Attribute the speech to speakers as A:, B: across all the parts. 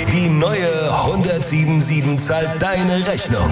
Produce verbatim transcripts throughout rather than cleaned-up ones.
A: Die neue hundertsieben Komma sieben zahlt deine Rechnung.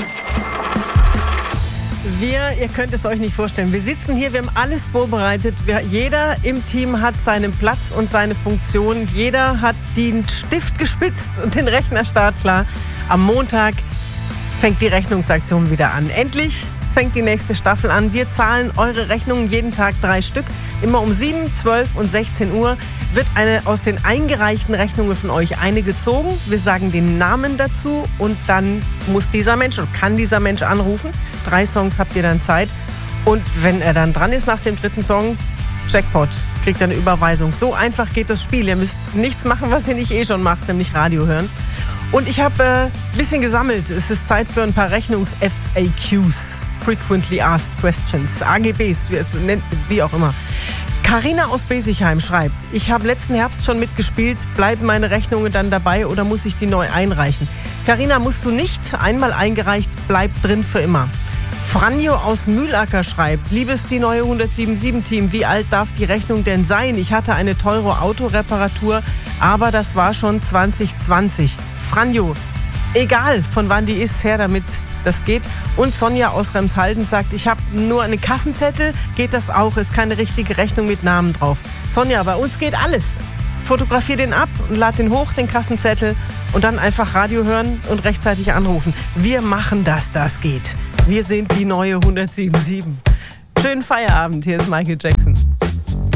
B: Wir, ihr könnt es euch nicht vorstellen, wir sitzen hier, wir haben alles vorbereitet. Wir, jeder im Team hat seinen Platz und seine Funktion. Jeder hat den Stift gespitzt und den Rechner startklar. Am Montag fängt die Rechnungsaktion wieder an. Endlich fängt die nächste Staffel an. Wir zahlen eure Rechnungen jeden Tag drei Stück. Immer um sieben, zwölf und sechzehn Uhr wird eine aus den eingereichten Rechnungen von euch eine gezogen. Wir sagen den Namen dazu und dann muss dieser Mensch und kann dieser Mensch anrufen. Drei Songs habt ihr dann Zeit. Und wenn er dann dran ist nach dem dritten Song, Jackpot, kriegt er eine Überweisung. So einfach geht das Spiel. Ihr müsst nichts machen, was ihr nicht eh schon macht, nämlich Radio hören. Und ich habe ein äh, bisschen gesammelt. Es ist Zeit für ein paar Rechnungs-F A Qs. Frequently Asked Questions. A G Bs, wie es nennt, wie auch immer. Carina aus Besigheim schreibt, ich habe letzten Herbst schon mitgespielt, bleiben meine Rechnungen dann dabei oder muss ich die neu einreichen? Carina, musst du nicht, einmal eingereicht, bleibt drin für immer. Franjo aus Mühlacker schreibt, liebes die neue hundertsieben Komma sieben Team, wie alt darf die Rechnung denn sein? Ich hatte eine teure Autoreparatur, aber das war schon zwanzig zwanzig. Franjo, egal von wann die ist, her damit. Das geht. Und Sonja aus Remshalden sagt, ich habe nur einen Kassenzettel, geht das auch, ist keine richtige Rechnung mit Namen drauf. Sonja, bei uns geht alles. Fotografier den ab und lad den hoch, den Kassenzettel, und dann einfach Radio hören und rechtzeitig anrufen. Wir machen das, das geht. Wir sind die neue hundertsieben Komma sieben. Schönen Feierabend, hier ist Michael Jackson.